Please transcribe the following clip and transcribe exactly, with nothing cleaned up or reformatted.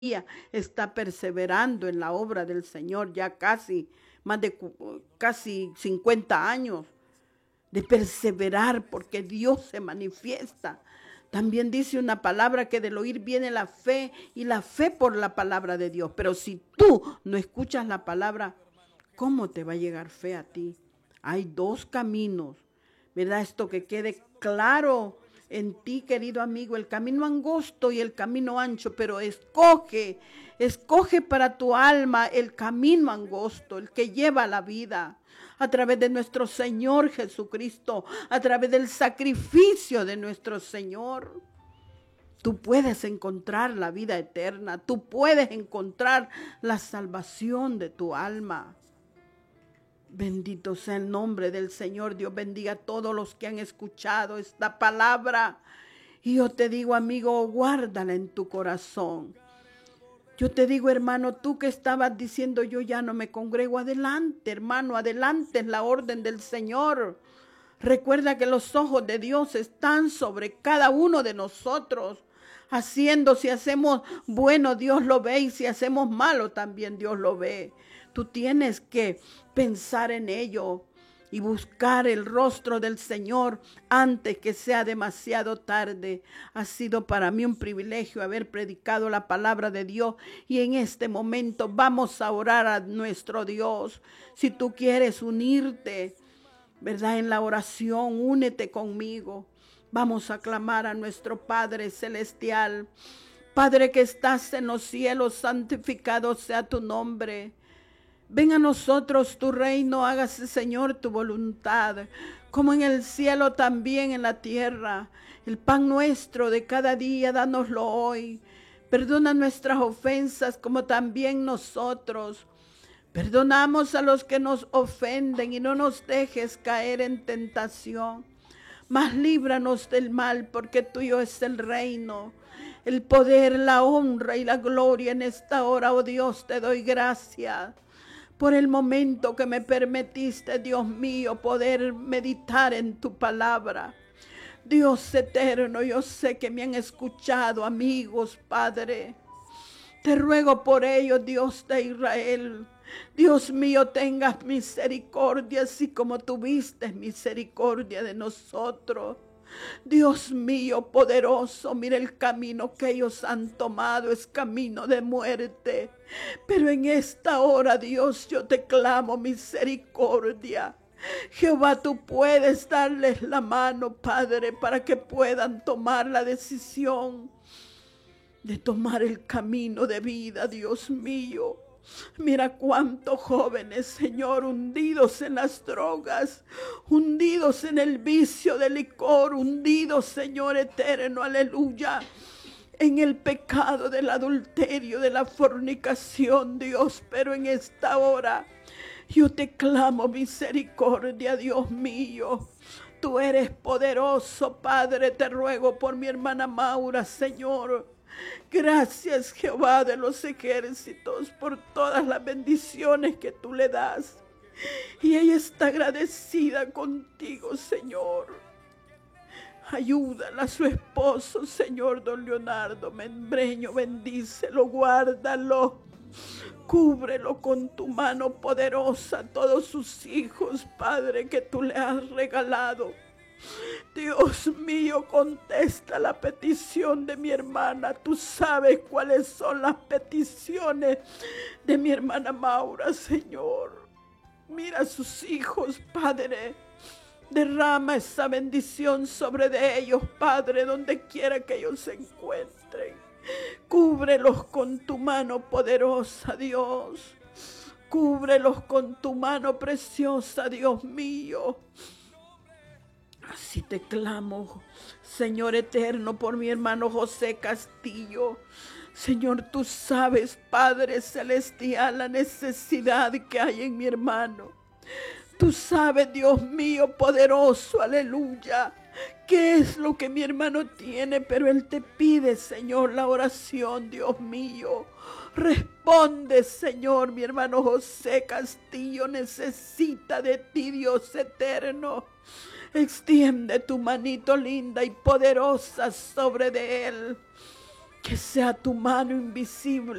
está perseverando en la obra del Señor, ya casi, más de casi cincuenta años de perseverar, porque Dios se manifiesta. También dice una palabra que del oír viene la fe, y la fe por la palabra de Dios. Pero si tú no escuchas la palabra, ¿cómo te va a llegar fe a ti? Hay dos caminos, ¿verdad? Esto que quede claro en ti, querido amigo, el camino angosto y el camino ancho, pero escoge, escoge para tu alma el camino angosto, el que lleva a la vida, a través de nuestro Señor Jesucristo, a través del sacrificio de nuestro Señor. Tú puedes encontrar la vida eterna, tú puedes encontrar la salvación de tu alma. Bendito sea el nombre del Señor. Dios bendiga a todos los que han escuchado esta palabra. Y yo te digo, amigo, guárdala en tu corazón. Yo te digo, hermano, tú que estabas diciendo, yo ya no me congrego, adelante, hermano, adelante, es la orden del Señor. Recuerda que los ojos de Dios están sobre cada uno de nosotros. Haciendo, si hacemos bueno, Dios lo ve, y si hacemos malo, también Dios lo ve. Tú tienes que pensar en ello y buscar el rostro del Señor antes que sea demasiado tarde. Ha sido para mí un privilegio haber predicado la palabra de Dios, y en este momento vamos a orar a nuestro Dios. Si tú quieres unirte, ¿verdad?, en la oración, únete conmigo. Vamos a clamar a nuestro Padre Celestial. Padre que estás en los cielos, santificado sea tu nombre. Ven a nosotros tu reino, hágase, Señor, tu voluntad, como en el cielo también en la tierra. El pan nuestro de cada día, dánoslo hoy. Perdona nuestras ofensas como también nosotros perdonamos a los que nos ofenden, y no nos dejes caer en tentación, mas líbranos del mal, porque tuyo es el reino, el poder, la honra y la gloria. En esta hora, oh Dios, te doy gracias por el momento que me permitiste, Dios mío, poder meditar en tu palabra. Dios eterno, yo sé que me han escuchado amigos, Padre. Te ruego por ellos, Dios de Israel. Dios mío, tengas misericordia, así como tuviste misericordia de nosotros. Dios mío poderoso, mira el camino que ellos han tomado, es camino de muerte. Pero en esta hora, Dios, yo te clamo misericordia. Jehová, tú puedes darles la mano, Padre, para que puedan tomar la decisión de tomar el camino de vida, Dios mío. Mira cuántos jóvenes, Señor, hundidos en las drogas, hundidos en el vicio del licor, hundidos, Señor eterno, aleluya, en el pecado del adulterio, de la fornicación, Dios. Pero en esta hora yo te clamo misericordia, Dios mío. Tú eres poderoso, Padre. Te ruego por mi hermana Maura, Señor. Gracias, Jehová de los ejércitos, por todas las bendiciones que tú le das. Y ella está agradecida contigo, Señor. Ayúdala a su esposo, Señor, don Leonardo Membreño. Bendícelo, guárdalo. Cúbrelo con tu mano poderosa, todos sus hijos, Padre, que tú le has regalado. Dios mío, contesta la petición de mi hermana. Tú sabes cuáles son las peticiones de mi hermana Maura, Señor. Mira a sus hijos, Padre. Derrama esa bendición sobre de ellos, Padre, donde quiera que ellos se encuentren. Cúbrelos con tu mano poderosa, Dios. Cúbrelos con tu mano preciosa, Dios mío. Así te clamo, Señor eterno, por mi hermano José Castillo. Señor, tú sabes, Padre celestial, la necesidad que hay en mi hermano. Tú sabes, Dios mío, poderoso, aleluya, qué es lo que mi hermano tiene, pero él te pide, Señor, la oración, Dios mío. Responde, Señor, mi hermano José Castillo necesita de ti, Dios eterno. Extiende tu manito linda y poderosa sobre de él. Que sea tu mano invisible